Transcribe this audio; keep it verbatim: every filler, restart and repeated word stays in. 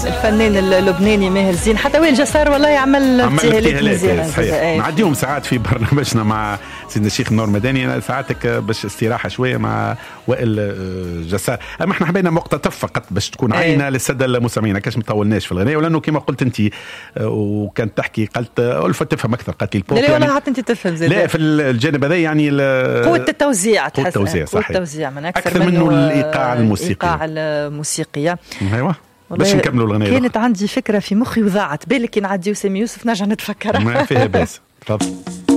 الفنان اللبناني ماهر زين. حتى وائل جسار والله عمل ابتهالات مزيانه. نعديهم ساعات في برنامجنا مع سيدنا الشيخ نور مدني ساعاتك باش استراحه شويه مع وائل جسار. اما احنا حبينا مقتطف فقط باش تكون عينه أيه. للساده المستمعين كاش ما طولناش في الغناء ولانه كما قلت انت وكانت تحكي قلت الفت تفهم اكثر قالت لي البوب لا يعني حتى انت تفهم زي لا في الجانب هذا يعني قوه التوزيع قوه التوزيع صحيح التوزيع من اكثر, أكثر منه, منه الايقاع الموسيقي الايقاع الموسيقيه. ايوه باش نكملوا الغناء. كانت عندي فكره في مخي وضاعت بالك كي نعدي وسامي يوسف نرجع نتفكر ما فيها باس. تفضل.